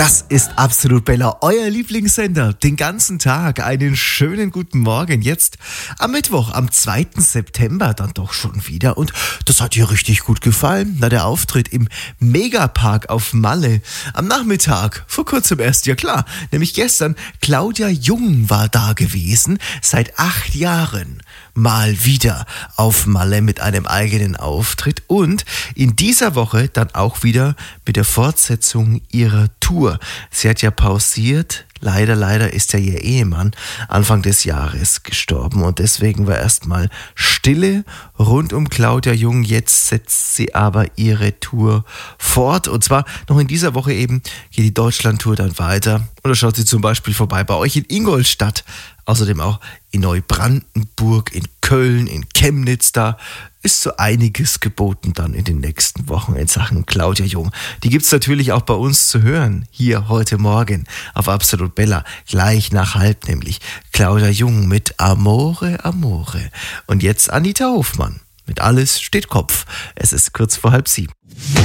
Das ist Absolut Bella, euer Lieblingssender. Den ganzen Tag einen schönen guten Morgen. Jetzt am Mittwoch, am 2. September dann doch schon wieder. Und das hat dir richtig gut gefallen. Na, der Auftritt im Megapark auf Malle. Am Nachmittag, vor kurzem erst, ja klar. Nämlich gestern, Claudia Jung war da gewesen. Seit 8 Jahren mal wieder auf Malle mit einem eigenen Auftritt. Und in dieser Woche dann auch wieder mit der Fortsetzung ihrer Tour. Sie hat ja pausiert. Leider ist ja ihr Ehemann Anfang des Jahres gestorben und deswegen war erstmal Stille rund um Claudia Jung. Jetzt setzt sie aber ihre Tour fort und zwar noch in dieser Woche eben geht die Deutschlandtour dann weiter. Oder schaut sie zum Beispiel vorbei bei euch in Ingolstadt, außerdem auch in Neubrandenburg, in Köln, in Chemnitz. Da ist so einiges geboten dann in den nächsten Wochen in Sachen Claudia Jung. Die gibt's natürlich auch bei uns zu hören, hier heute Morgen auf Absolut Bella, gleich nach 1:30 nämlich. Claudia Jung mit Amore, Amore. Und jetzt Anita Hofmann mit Alles steht Kopf. Es ist kurz vor 6:30.